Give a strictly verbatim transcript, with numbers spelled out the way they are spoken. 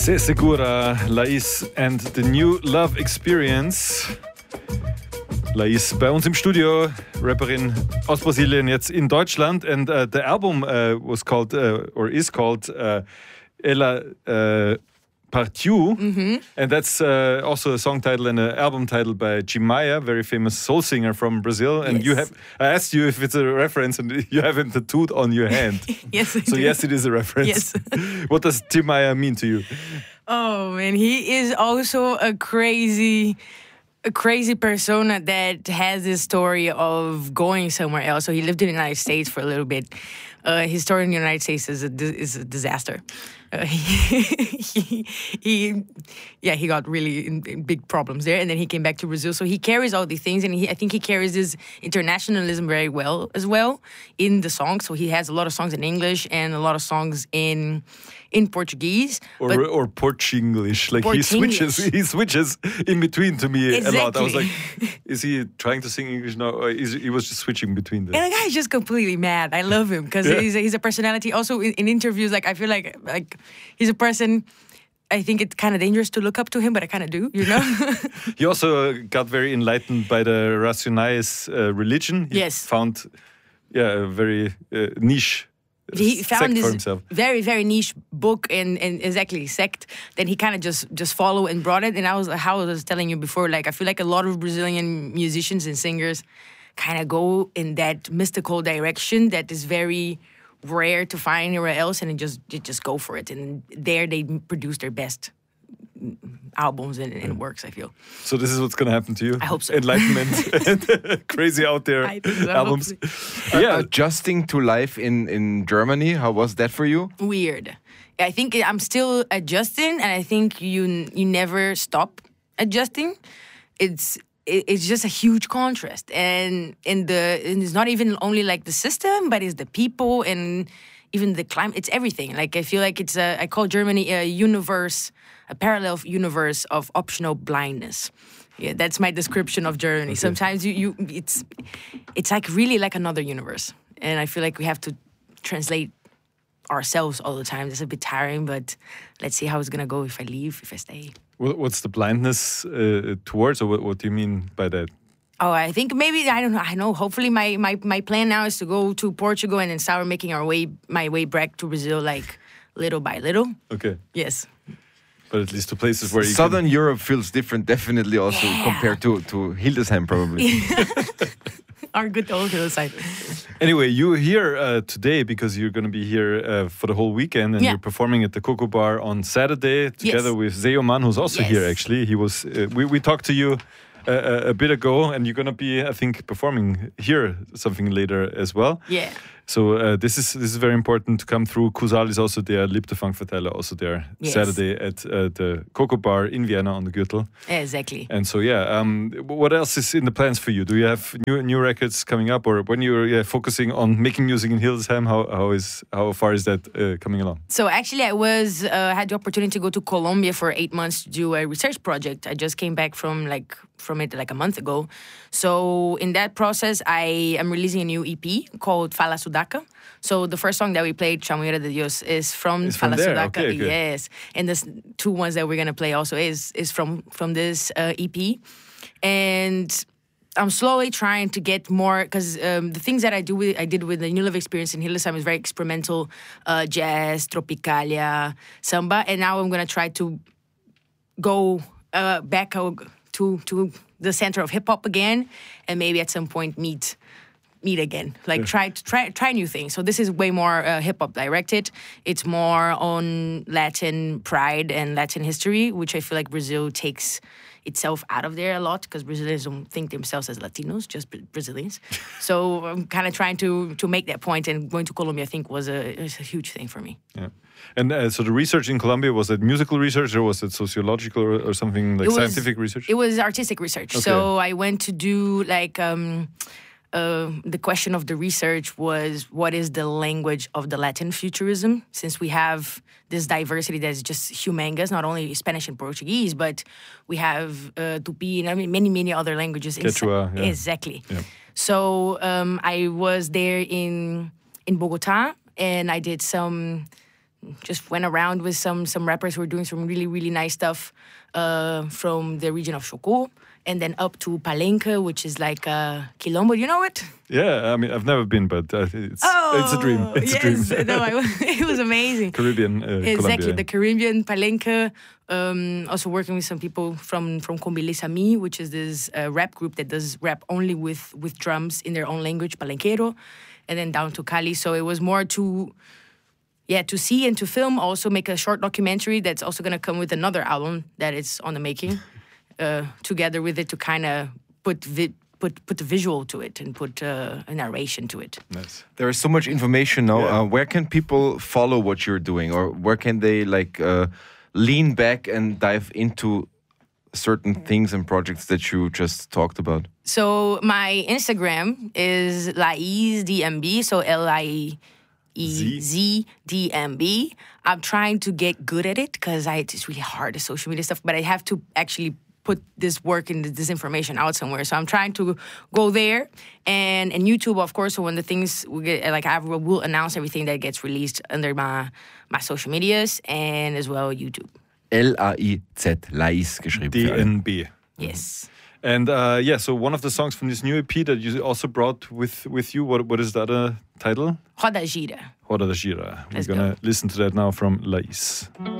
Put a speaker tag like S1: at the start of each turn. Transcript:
S1: Se Segura, Lais and the New Love Experience. Lais bei uns im Studio, Rapperin aus Brasilien, jetzt in Deutschland. And uh, the album uh, was called, uh, or is called, uh, Ela uh, Partiu. Mm-hmm. And that's uh, also a song title and an album title by Jim Maia, very famous soul singer from Brazil. And yes. you have, I asked you if it's a reference, and you have it tattooed on your hand.
S2: Yes, I
S1: So
S2: do.
S1: yes, it is a reference.
S2: Yes.
S1: What does Jim Maia mean to you?
S2: Oh man, he is also a crazy, a crazy persona that has this story of going somewhere else. So he lived in the United States for a little bit. Uh, his story in the United States is a, is a disaster. Uh, he, he, he, yeah, he got really in, in big problems there, and then he came back to Brazil. So he carries all these things, and he, I think he carries his internationalism very well as well in the songs. So he has a lot of songs in English and a lot of songs in in Portuguese,
S1: or
S2: but
S1: or Portuguese. Like he switches, he switches in between to me
S2: exactly.
S1: a lot. I was like, is he trying to sing English now? Or is he was just switching between them?
S2: And the guy's just completely mad. I love him because yeah. he's, a, he's a personality. Also in, in interviews, like I feel like like he's a person. I think it's kind of dangerous to look up to him, but I kind of do, you know.
S1: He also got very enlightened by the Racionais uh, religion. He
S2: yes,
S1: found yeah a very uh, niche.
S2: He found this
S1: himself.
S2: very, very niche book and, and exactly sect. Then he kind of just just followed and brought it. And I was how I was telling you before, like I feel like a lot of Brazilian musicians and singers kind of go in that mystical direction that is very rare to find anywhere else, and it just it just go for it. And there they produce their best albums and, and works, I feel.
S1: So this is what's going to happen to you?
S2: I hope so.
S1: Enlightenment and crazy out there
S2: so.
S1: albums.
S3: Uh, yeah. Adjusting to life in, in Germany, how was that for you?
S2: Weird. I think I'm still adjusting, and I think you you never stop adjusting. It's it's just a huge contrast, and in the and it's not even only like the system, but it's the people and even the climate. It's everything. Like I feel like it's a I call Germany a universe. A parallel universe of optional blindness. Yeah, that's my description of Germany. Okay. Sometimes you, you, it's, it's like really like another universe, and I feel like we have to translate ourselves all the time. It's a bit tiring, but let's see how it's gonna go if I leave, if I stay.
S1: What's the blindness uh, towards, or what, what do you mean by that?
S2: Oh, I think maybe I don't know. I know. Hopefully, my, my, my plan now is to go to Portugal and then start making our way my way back to Brazil, like little by little.
S1: Okay.
S2: Yes.
S1: But at least to places where you
S3: Southern
S1: can...
S3: Europe feels different, definitely also
S2: yeah.
S3: compared to, to Hildesheim, probably.
S2: Our good old hillside.
S1: Anyway, you're here uh, today because you're going to be here uh, for the whole weekend, and
S2: yeah.
S1: you're performing at the Coco Bar on Saturday together
S2: yes.
S1: with Zeoman, who's also
S2: yes.
S1: here. Actually, he was. Uh, we we talked to you uh, a bit ago, and you're going to be, I think, performing here something later as well.
S2: Yeah.
S1: So uh, this is this is very important to come through. Kusal is also there, Liebte Fangverteiler also there.
S2: Yes.
S1: Saturday at uh, the Coco Bar in Vienna on the Gürtel.
S2: Exactly.
S1: And so yeah, um, what else is in the plans for you? Do you have new new records coming up, or when you're yeah, focusing on making music in Hildesheim? How how is how far is that uh, coming along?
S2: So actually, I was uh, had the opportunity to go to Colombia for eight months to do a research project. I just came back from like from it like a month ago. So in that process, I am releasing a new E P called Fala Sudaca. So the first song that we played, Chamuera de Dios, is from
S1: it's
S2: Fala
S1: from there.
S2: Sudaca.
S1: Okay, okay.
S2: Yes, and the two ones that we're gonna play also is is from from this uh, E P, and I'm slowly trying to get more because um, the things that I do with I did with the New Love Experience in Hildesheim is very experimental, uh, jazz, tropicalia, samba, and now I'm gonna try to go uh, back to to the center of hip hop again, and maybe at some point meet. meet again, like yeah. try try try new things. So this is way more uh, hip hop directed. It's more on Latin pride and Latin history, which I feel like Brazil takes itself out of there a lot because Brazilians don't think themselves as Latinos, just Brazilians. So I'm kind of trying to to make that point, and going to Colombia, I think, was a, was a huge thing for me.
S1: Yeah. And uh, so the research in Colombia, was it musical research or was it sociological or, or something like
S2: it was,
S1: scientific research?
S2: It was artistic research. Okay. So I went to do like... Um, Uh, the question of the research was, what is the language of the Latin futurism? Since we have this diversity that is just humongous, not only Spanish and Portuguese, but we have uh, Tupi and I mean, many, many other languages.
S1: Quechua, yeah.
S2: Exactly.
S1: Yeah.
S2: So um, I was there in in Bogota, and I did some just went around with some some rappers who were doing some really really nice stuff uh, from the region of Choco, and then up to Palenque, which is like uh, Quilombo. You know it?
S1: Yeah, I mean, I've never been, but uh, it's
S2: Oh,
S1: it's a dream. It's
S2: yes.
S1: a dream.
S2: No, I, it was amazing.
S1: Caribbean, uh,
S2: Exactly,
S1: Colombia.
S2: the Caribbean, Palenque. Um, also working with some people from from Combile Sami, which is this uh, rap group that does rap only with with drums in their own language, Palenquero, and then down to Cali. So it was more to, yeah, to see and to film. Also make a short documentary that's also going to come with another album that is on the making, uh, together with it to kind of put vi- put put the visual to it and put uh, a narration to it.
S1: Nice.
S3: There is so much information now.
S1: Yeah.
S3: Uh, where can people follow what you're doing, or where can they like uh, lean back and dive into certain things and projects that you just talked about?
S2: So my Instagram is Laiz D M B, so L I E Z D M B. I'm trying to get good at it because it's really hard, the social media stuff, but I have to actually put this work and this information out somewhere. So I'm trying to go there, and and YouTube, of course. So when the things we get, like I will announce everything that gets released under my my social medias and as well YouTube.
S3: L A I Z, Laiz geschrieben.
S1: D
S3: für alle.
S1: N B.
S2: Yes.
S1: And uh, yeah, so one of the songs from this new E P that you also brought with with you, what what is that uh, title?
S2: Roda Gira.
S1: Roda da Gira. We're
S2: Let's
S1: gonna
S2: go.
S1: listen to that now from Laiz.